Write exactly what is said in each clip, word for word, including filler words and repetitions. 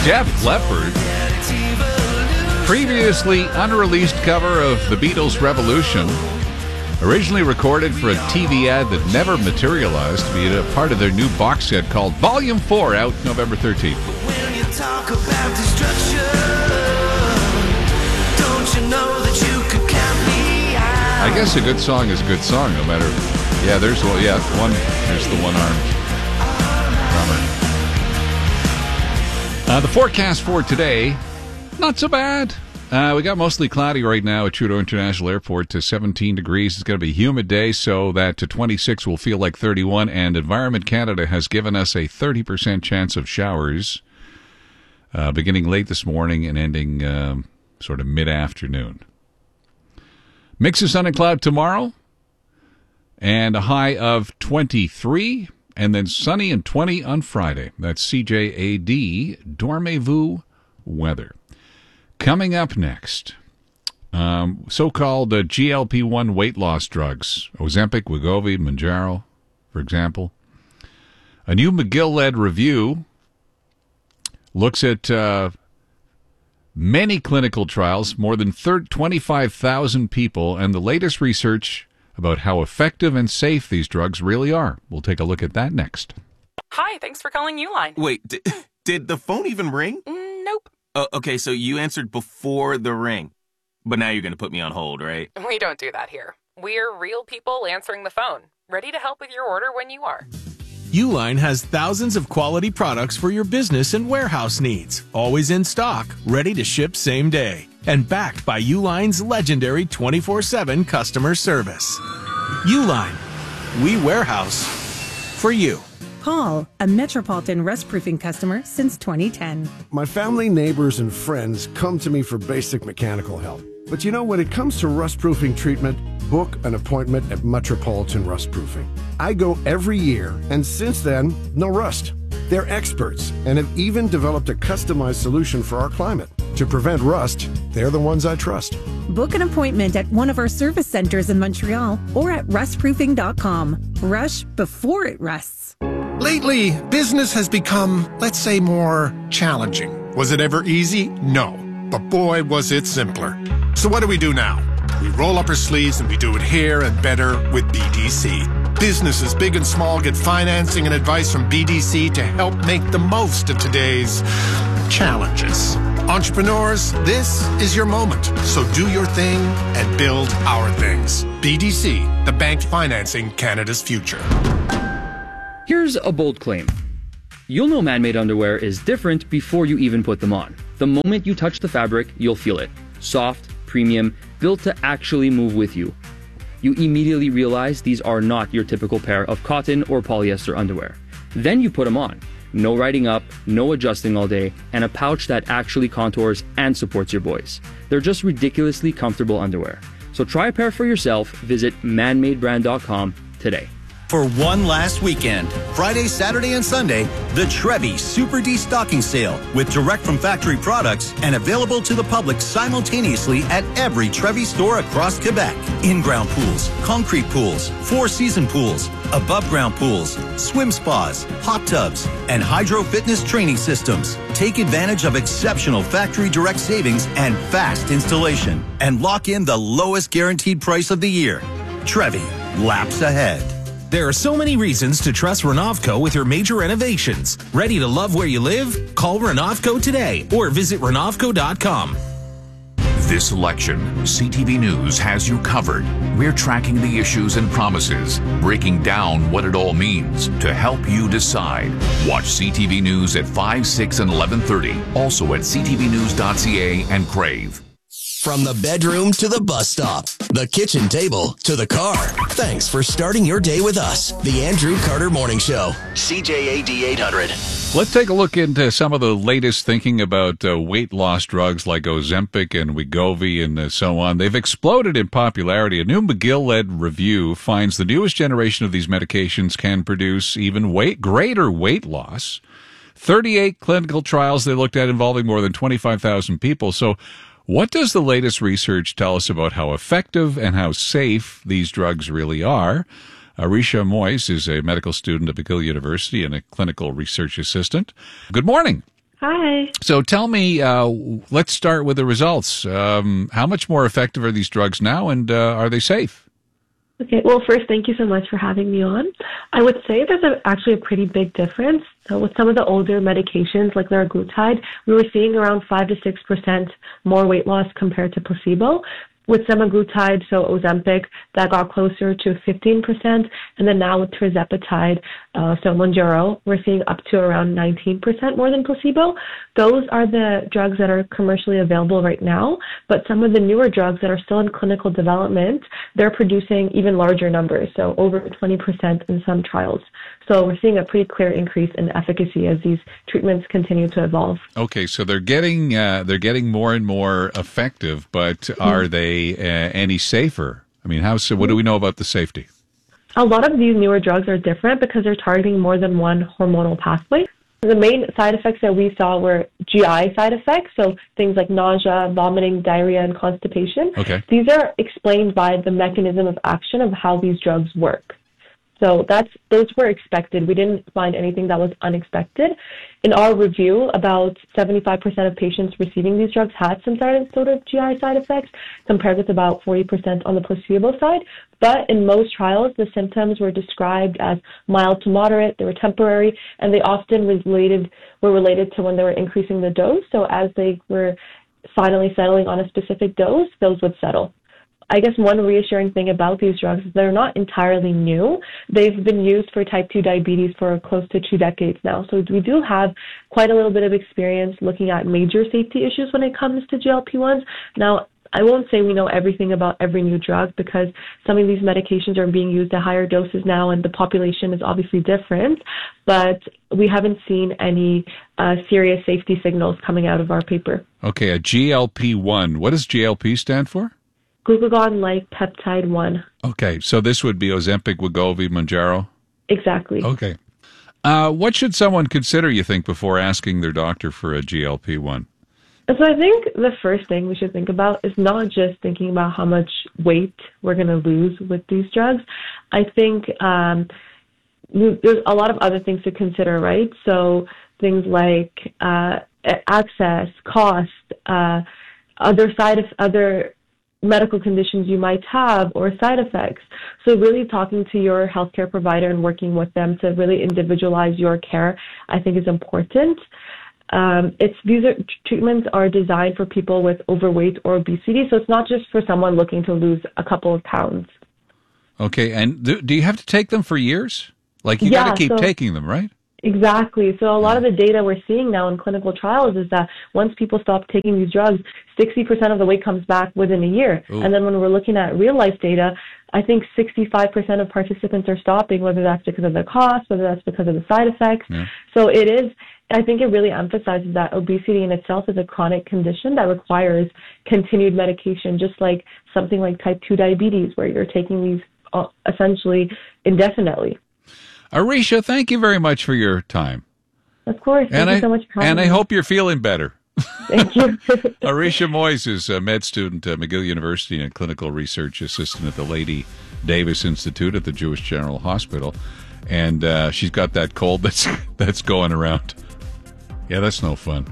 Def Leppard. Previously unreleased cover of the Beatles' Revolution. Originally recorded for a T V ad that never materialized to be a part of their new box set called Volume four, out November thirteenth. When you talk about destruction, don't you know that you could count me out? I guess a good song is a good song, no matter. Yeah, there's one. Yeah, one. There's the one-armed drummer. Uh, the forecast for today, not so bad. Uh, we got mostly cloudy right now at Trudeau International Airport to seventeen degrees. It's going to be a humid day, so that to twenty-six will feel like thirty-one. And Environment Canada has given us a thirty percent chance of showers uh, beginning late this morning and ending um, sort of mid-afternoon. Mix of sun and cloud tomorrow, and a high of twenty-three, and then sunny and twenty on Friday. That's C J A D Dormez-vous weather. Coming up next, um, so-called uh, G L P one weight loss drugs, Ozempic, Wegovy, Mounjaro, for example. A new McGill-led review looks at uh, many clinical trials, more than twenty-five thousand people, and the latest research about how effective and safe these drugs really are. We'll take a look at that next. Hi, thanks for calling Uline. Wait, did, did the phone even ring? Mm, nope. Oh, okay, so you answered before the ring. But now you're going to put me on hold, right? We don't do that here. We're real people answering the phone, ready to help with your order when you are. Uline has thousands of quality products for your business and warehouse needs, always in stock, ready to ship same day, and backed by Uline's legendary twenty-four seven customer service. Uline, we warehouse for you. Paul, a Metropolitan Rust Proofing customer since twenty ten. My family, neighbors, and friends come to me for basic mechanical help. But you know, when it comes to rust proofing treatment, book an appointment at Metropolitan Rust Proofing. I go every year, and since then, no rust. They're experts and have even developed a customized solution for our climate. To prevent rust, they're the ones I trust. Book an appointment at one of our service centers in Montreal or at rust proofing dot com. Rush before it rusts. Lately, business has become, let's say, more challenging. Was it ever easy? No. But boy, was it simpler. So what do we do now? We roll up our sleeves and we do it here and better with B D C. Businesses big and small get financing and advice from B D C to help make the most of today's challenges. Entrepreneurs, this is your moment. So do your thing and build our things. B D C, the bank financing Canada's future. Here's a bold claim. You'll know man-made underwear is different before you even put them on. The moment you touch the fabric, you'll feel it. Soft, premium, built to actually move with you. You immediately realize these are not your typical pair of cotton or polyester underwear. Then you put them on. No riding up, no adjusting all day, and a pouch that actually contours and supports your boys. They're just ridiculously comfortable underwear. So try a pair for yourself. Visit man made brand dot com today. For one last weekend, Friday, Saturday, and Sunday, the Trevi Super D Stocking Sale with direct from factory products and available to the public simultaneously at every Trevi store across Quebec. In-ground pools, concrete pools, four-season pools, above-ground pools, swim spas, hot tubs, and hydro fitness training systems. Take advantage of exceptional factory direct savings and fast installation, and lock in the lowest guaranteed price of the year. Trevi, laps ahead. There are so many reasons to trust Renovco with your major renovations. Ready to love where you live? Call Renovco today or visit renovco dot com. This election, C T V News has you covered. We're tracking the issues and promises, breaking down what it all means to help you decide. Watch C T V News at five, six, and eleven thirty. Also at c t v news dot c a and Crave. From the bedroom to the bus stop, the kitchen table to the car. Thanks for starting your day with us. The Andrew Carter Morning Show. C J A D eight hundred. Let's take a look into some of the latest thinking about uh, weight loss drugs like Ozempic and Wegovy and uh, so on. They've exploded in popularity. A new McGill-led review finds the newest generation of these medications can produce even weight, greater weight loss. thirty-eight clinical trials they looked at involving more than twenty-five thousand people. So what does the latest research tell us about how effective and how safe these drugs really are? Arisha Moise is a medical student at McGill University and a clinical research assistant. Good morning. Hi. So tell me, uh, let's start with the results. Um, how much more effective are these drugs now, and uh, are they safe? Okay, well, first, thank you so much for having me on. I would say there's a, actually a pretty big difference. So with some of the older medications like liraglutide, we were seeing around five to six percent more weight loss compared to placebo. With semaglutide, so Ozempic, that got closer to fifteen percent. And then now with tirzepatide, uh, so Mounjaro, we're seeing up to around nineteen percent more than placebo. Those are the drugs that are commercially available right now. But some of the newer drugs that are still in clinical development, they're producing even larger numbers, so over twenty percent in some trials. So we're seeing a pretty clear increase in efficacy as these treatments continue to evolve. Okay, so they're getting uh, they're getting more and more effective, but mm-hmm. are they uh, any safer? I mean, how so? What do we know about the safety? A lot of these newer drugs are different because they're targeting more than one hormonal pathway. The main side effects that we saw were G I side effects, so things like nausea, vomiting, diarrhea, and constipation. Okay. These are explained by the mechanism of action of how these drugs work. So that's those were expected. We didn't find anything that was unexpected. In our review, about seventy-five percent of patients receiving these drugs had some sort of G I side effects, compared with about forty percent on the placebo side. But in most trials, the symptoms were described as mild to moderate, they were temporary, and they often related were related to when they were increasing the dose. So as they were finally settling on a specific dose, those would settle. I guess one reassuring thing about these drugs is they're not entirely new. They've been used for type two diabetes for close to two decades now. So we do have quite a little bit of experience looking at major safety issues when it comes to G L P ones. Now, I won't say we know everything about every new drug because some of these medications are being used at higher doses now and the population is obviously different, but we haven't seen any uh, serious safety signals coming out of our paper. Okay, a G L P one. What does G L P stand for? Glucagon-like peptide one. Okay, so this would be Ozempic, Wegovy, Mounjaro? Exactly. Okay. Uh, what should someone consider, you think, before asking their doctor for a G L P one? So I think the first thing we should think about is not just thinking about how much weight we're going to lose with these drugs. I think um, there's a lot of other things to consider, right? So things like uh, access, cost, uh, other side of other medical conditions you might have or side effects. So really talking to your healthcare provider and working with them to really individualize your care, I think is important. Um, it's these are, treatments are designed for people with overweight or obesity, so it's not just for someone looking to lose a couple of pounds. Okay, and do, do you have to take them for years? Like you Yeah, got to keep so- taking them, right? Exactly. So a lot of the data we're seeing now in clinical trials is that once people stop taking these drugs, sixty percent of the weight comes back within a year. Ooh. And then when we're looking at real life data, I think sixty-five percent of participants are stopping, whether that's because of the cost, whether that's because of the side effects. Yeah. So it is, I think it really emphasizes that obesity in itself is a chronic condition that requires continued medication, just like something like type two diabetes, where you're taking these uh, essentially indefinitely. Arisha, thank you very much for your time. Of course. Thank and you I, so much for having And I me. hope you're feeling better. Thank you. Arisha Moyes is a med student at McGill University and clinical research assistant at the Lady Davis Institute at the Jewish General Hospital. And uh, she's got that cold that's that's going around. Yeah, that's no fun.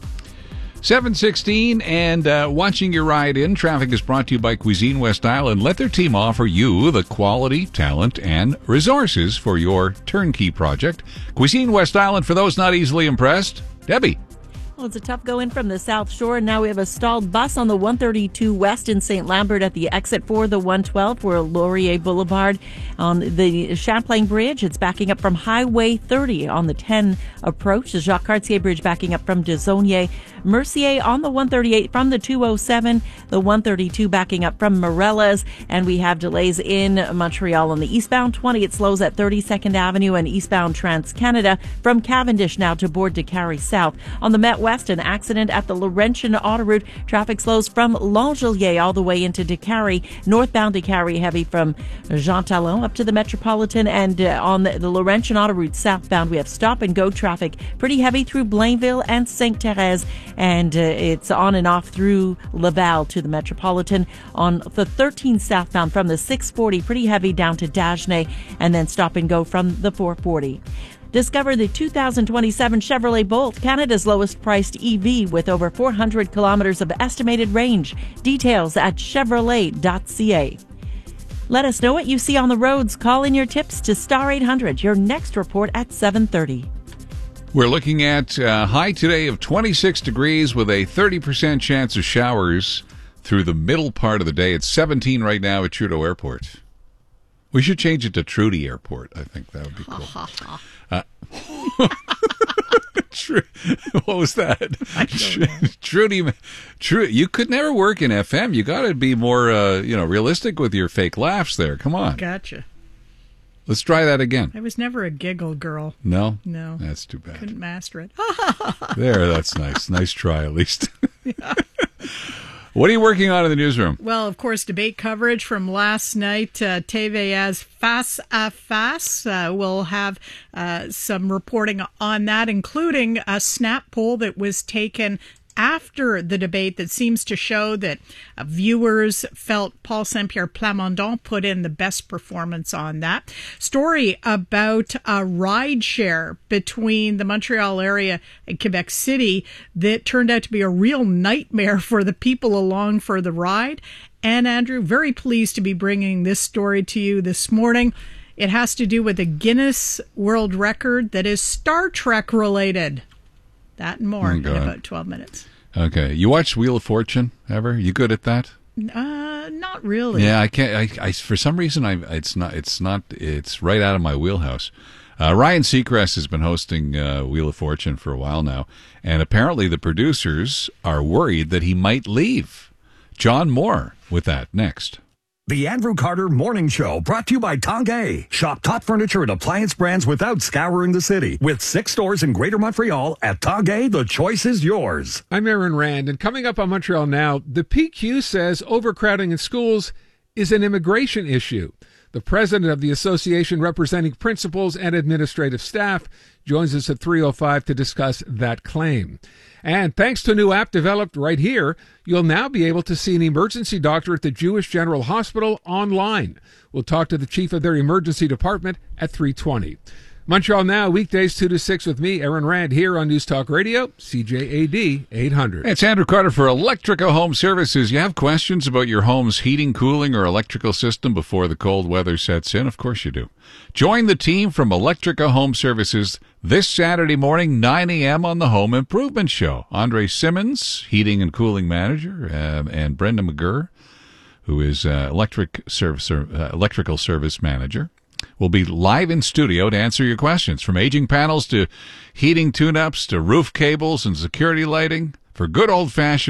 seven sixteen, and uh, watching your ride in. Traffic is brought to you by Cuisine West Island. Let their team offer you the quality, talent, and resources for your turnkey project. Cuisine West Island, for those not easily impressed. Debbie. Well, it's a tough go in from the South Shore. Now we have a stalled bus on the one thirty-two West in Saint Lambert at the exit for the one twelve for Laurier Boulevard. On the Champlain Bridge, it's backing up from Highway thirty on the ten approach. The Jacques Cartier Bridge backing up from Desaulniers. Mercier on the one thirty-eight from the two oh seven. The one thirty-two backing up from Morellas. And we have delays in Montreal on the eastbound twenty. It slows at thirty-second Avenue and eastbound Trans-Canada from Cavendish now to Board de Carry South. On the Met West, an accident at the Laurentian Autoroute. Traffic slows from L'Angelier all the way into DeCarry. Northbound DeCarry heavy from Jean Talon up to the Metropolitan. And uh, on the, the Laurentian Autoroute southbound, we have stop and go traffic. Pretty heavy through Blainville and Sainte Thérèse. And uh, it's on and off through Laval to the Metropolitan. On the thirteen southbound from the six forty, pretty heavy down to Dagenais. And then stop and go from the four forty. Discover the two thousand twenty-seven Chevrolet Bolt, Canada's lowest priced E V with over four hundred kilometers of estimated range. Details at chevrolet dot c a. Let us know what you see on the roads. Call in your tips to Star eight hundred. Your next report at seven thirty. We're looking at a high today of twenty-six degrees with a thirty percent chance of showers through the middle part of the day. It's seventeen right now at Trudeau Airport. We should change it to Trudy Airport. I think that would be cool. uh, what was that? I don't know. Trudy, Trudy, you could never work in F M. You got to be more, uh, you know, realistic with your fake laughs there. Come on. Gotcha. Let's try that again. I was never a giggle girl. No? No. That's too bad. Couldn't master it. There, that's nice. Nice try, at least. Yeah. What are you working on in the newsroom? Well, of course, debate coverage from last night. Uh, T V A's Face à Face. Uh, we'll have uh, some reporting on that, including a snap poll that was taken after the debate that seems to show that uh, viewers felt Paul Saint-Pierre Plamondon put in the best performance on that. Story about a ride share between the Montreal area and Quebec City that turned out to be a real nightmare for the people along for the ride. And Andrew, very pleased to be bringing this story to you this morning. It has to do with a Guinness World Record that is Star Trek related. That and more Oh, in God. about twelve minutes. Okay. You watch Wheel of Fortune ever? You good at that? Uh, not really. Yeah, I can't. I, I for some reason, I it's not. It's not. It's right out of my wheelhouse. Uh, Ryan Seacrest has been hosting uh, Wheel of Fortune for a while now, and apparently the producers are worried that he might leave. John Moore with that next. The Andrew Carter Morning Show, brought to you by Tanguay. Shop top furniture and appliance brands without scouring the city. With six stores in Greater Montreal, at Tanguay, the choice is yours. I'm Aaron Rand, and coming up on Montreal Now, the P Q says overcrowding in schools is an immigration issue. The president of the association representing principals and administrative staff joins us at three oh five to discuss that claim. And thanks to a new app developed right here, you'll now be able to see an emergency doctor at the Jewish General Hospital online. We'll talk to the chief of their emergency department at three twenty. Montreal Now, weekdays two to six with me, Aaron Rand, here on News Talk Radio, C J A D eight hundred. It's Andrew Carter for Electrica Home Services. You have questions about your home's heating, cooling, or electrical system before the cold weather sets in? Of course you do. Join the team from Electrica Home Services this Saturday morning, nine a.m. on the Home Improvement Show. Andre Simmons, heating and cooling manager, uh, and Brenda McGurr, who is uh, electric service, uh, electrical service manager, will be live in studio to answer your questions, from aging panels to heating tune-ups to roof cables and security lighting. For good old-fashioned